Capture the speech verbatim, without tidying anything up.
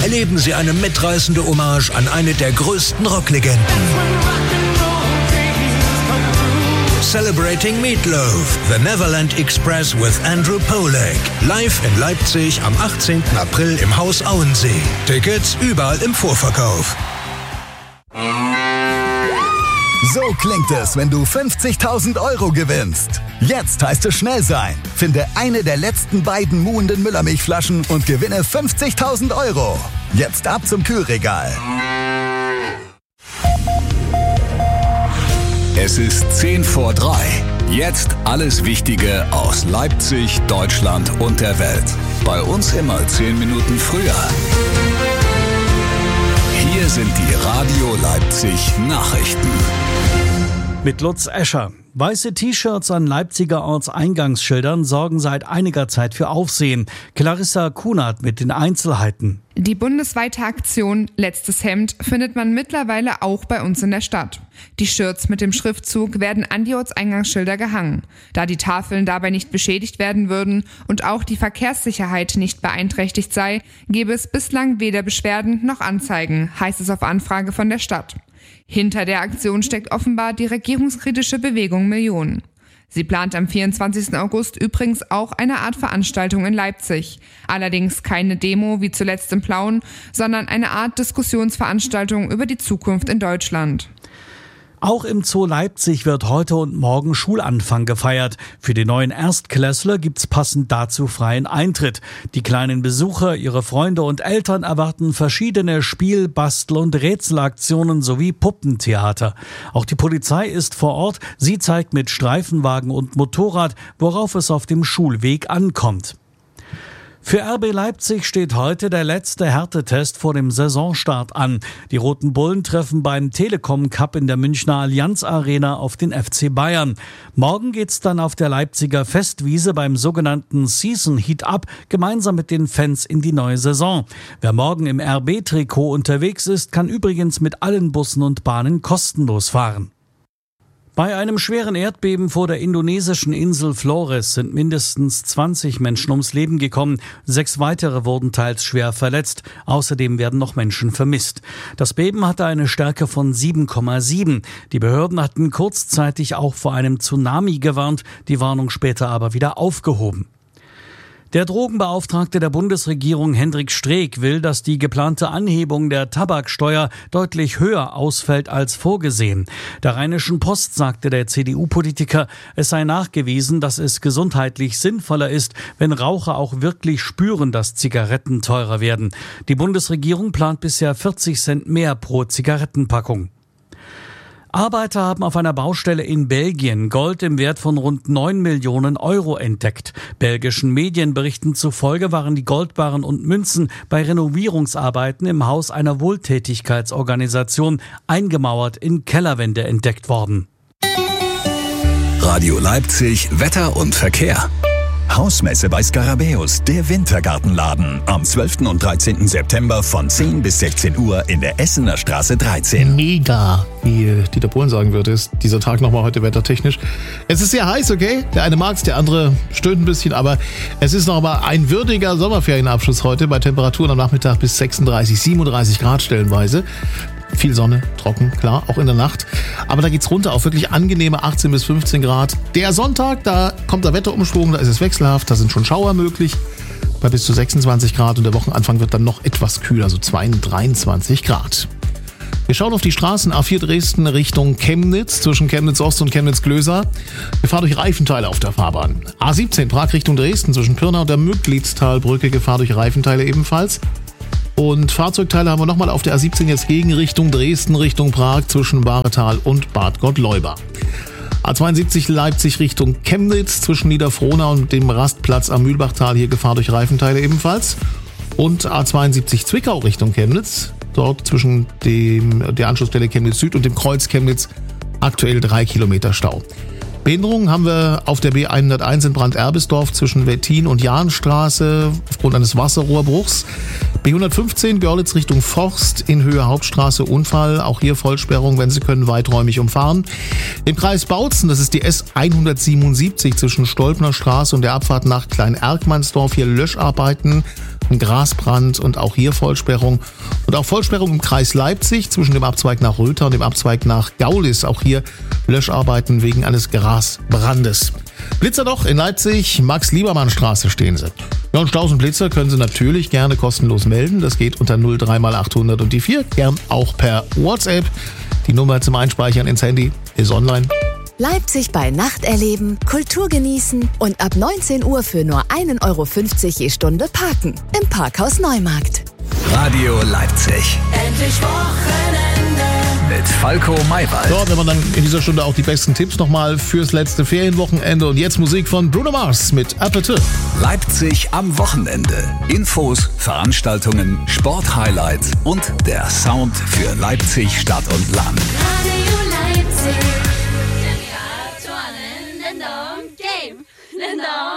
erleben Sie eine mitreißende Hommage an eine der größten Rocklegenden. Celebrating Meatloaf, The Neverland Express with Andrew Polak. Live in Leipzig am achtzehnten April im Haus Auensee. Tickets überall im Vorverkauf. So klingt es, wenn du fünfzigtausend Euro gewinnst. Jetzt heißt es schnell sein. Finde eine der letzten beiden muhenden Müllermilchflaschen und gewinne fünfzigtausend Euro. Jetzt ab zum Kühlregal. Es ist zehn vor drei. Jetzt alles Wichtige aus Leipzig, Deutschland und der Welt. Bei uns immer zehn Minuten früher. Hier sind die Radio Leipzig Nachrichten. Mit Lutz Escher. Weiße T-Shirts an Leipziger Ortseingangsschildern sorgen seit einiger Zeit für Aufsehen. Clarissa Kunert mit den Einzelheiten. Die bundesweite Aktion Letztes Hemd findet man mittlerweile auch bei uns in der Stadt. Die Shirts mit dem Schriftzug werden an die Ortseingangsschilder gehangen. Da die Tafeln dabei nicht beschädigt werden würden und auch die Verkehrssicherheit nicht beeinträchtigt sei, gebe es bislang weder Beschwerden noch Anzeigen, heißt es auf Anfrage von der Stadt. Hinter der Aktion steckt offenbar die regierungskritische Bewegung Millionen. Sie plant am vierundzwanzigsten August übrigens auch eine Art Veranstaltung in Leipzig. Allerdings keine Demo wie zuletzt im Plauen, sondern eine Art Diskussionsveranstaltung über die Zukunft in Deutschland. Auch im Zoo Leipzig wird heute und morgen Schulanfang gefeiert. Für die neuen Erstklässler gibt's passend dazu freien Eintritt. Die kleinen Besucher, ihre Freunde und Eltern erwarten verschiedene Spiel-, Bastel- und Rätselaktionen sowie Puppentheater. Auch die Polizei ist vor Ort. Sie zeigt mit Streifenwagen und Motorrad, worauf es auf dem Schulweg ankommt. Für R B Leipzig steht heute der letzte Härtetest vor dem Saisonstart an. Die Roten Bullen treffen beim Telekom Cup in der Münchner Allianz Arena auf den F C Bayern. Morgen geht's dann auf der Leipziger Festwiese beim sogenannten Season Heat Up gemeinsam mit den Fans in die neue Saison. Wer morgen im R B-Trikot unterwegs ist, kann übrigens mit allen Bussen und Bahnen kostenlos fahren. Bei einem schweren Erdbeben vor der indonesischen Insel Flores sind mindestens zwanzig Menschen ums Leben gekommen. Sechs weitere wurden teils schwer verletzt. Außerdem werden noch Menschen vermisst. Das Beben hatte eine Stärke von sieben Komma sieben. Die Behörden hatten kurzzeitig auch vor einem Tsunami gewarnt, die Warnung später aber wieder aufgehoben. Der Drogenbeauftragte der Bundesregierung Hendrik Streeck will, dass die geplante Anhebung der Tabaksteuer deutlich höher ausfällt als vorgesehen. Der Rheinischen Post sagte der C D U-Politiker, es sei nachgewiesen, dass es gesundheitlich sinnvoller ist, wenn Raucher auch wirklich spüren, dass Zigaretten teurer werden. Die Bundesregierung plant bisher vierzig Cent mehr pro Zigarettenpackung. Arbeiter haben auf einer Baustelle in Belgien Gold im Wert von rund neun Millionen Euro entdeckt. Belgischen Medien berichten zufolge waren die Goldbarren und Münzen bei Renovierungsarbeiten im Haus einer Wohltätigkeitsorganisation eingemauert in Kellerwände entdeckt worden. Radio Leipzig, Wetter und Verkehr. Hausmesse bei Skarabäus, der Wintergartenladen. Am zwölften und dreizehnten September von zehn bis sechzehn Uhr in der Essener Straße dreizehn. Mega, wie Dieter Bohlen sagen würde, ist dieser Tag nochmal heute wettertechnisch. Es ist sehr heiß, okay? Der eine mag's, der andere stöhnt ein bisschen, aber es ist nochmal ein würdiger Sommerferienabschluss heute bei Temperaturen am Nachmittag bis sechsunddreißig, siebenunddreißig Grad stellenweise. Viel Sonne, trocken, klar, auch in der Nacht. Aber da geht's runter auf wirklich angenehme achtzehn bis fünfzehn Grad. Der Sonntag, da kommt der Wetterumschwung, da ist es wechselhaft, da sind schon Schauer möglich. Bei bis zu sechsundzwanzig Grad und der Wochenanfang wird dann noch etwas kühler, also zweiunddreißig, dreiundzwanzig Grad. Wir schauen auf die Straßen A vier Dresden Richtung Chemnitz, zwischen Chemnitz Ost und Chemnitz Glöser. Gefahr durch Reifenteile auf der Fahrbahn. A siebzehn Prag Richtung Dresden, zwischen Pirna und der Müglitztalbrücke, Gefahr durch Reifenteile ebenfalls. Und Fahrzeugteile haben wir nochmal auf der A siebzehn jetzt gegen Richtung Dresden, Richtung Prag, zwischen Bahretal und Bad Gottleuba. A zweiundsiebzig Leipzig Richtung Chemnitz, zwischen Niederfrohna und dem Rastplatz am Mühlbachtal, hier Gefahr durch Reifenteile ebenfalls. Und A zweiundsiebzig Zwickau Richtung Chemnitz, dort zwischen dem, der Anschlussstelle Chemnitz Süd und dem Kreuz Chemnitz aktuell drei Kilometer Stau. Behinderungen haben wir auf der B hunderteins in Brand-Erbisdorf zwischen Wettin und Jahnstraße aufgrund eines Wasserrohrbruchs. B hundertfünfzehn Görlitz Richtung Forst in Höhe Hauptstraße Unfall. Auch hier Vollsperrung, wenn Sie können, weiträumig umfahren. Im Kreis Bautzen, das ist die S hundertsiebenundsiebzig zwischen Stolpner Straße und der Abfahrt nach Klein-Erkmannsdorf. Hier Löscharbeiten ein Grasbrand und auch hier Vollsperrung. Und auch Vollsperrung im Kreis Leipzig zwischen dem Abzweig nach Röther und dem Abzweig nach Gaulis. Auch hier Löscharbeiten wegen eines Grasbrandes. Blitzer doch in Leipzig, Max-Liebermann-Straße stehen sie. Ja, und Staus und Blitzer können Sie natürlich gerne kostenlos melden. Das geht unter null drei mal achthundert und die vier, gern auch per WhatsApp. Die Nummer zum Einspeichern ins Handy ist online. Leipzig bei Nacht erleben, Kultur genießen und ab neunzehn Uhr für nur ein Euro fünfzig je Stunde parken. Im Parkhaus Neumarkt. Radio Leipzig. Endlich Wochenende. Mit Falco Maywald. So, wenn man dann in dieser Stunde auch die besten Tipps nochmal fürs letzte Ferienwochenende. Und jetzt Musik von Bruno Mars mit Appetit. Leipzig am Wochenende. Infos, Veranstaltungen, Sporthighlights und der Sound für Leipzig Stadt und Land. Radio Leipzig. Game.